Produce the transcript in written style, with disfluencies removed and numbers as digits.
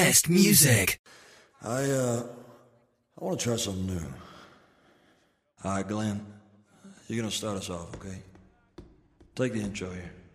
best music. I want to try something new. All right, Glenn, you're going to start us off, okay? Take the intro here.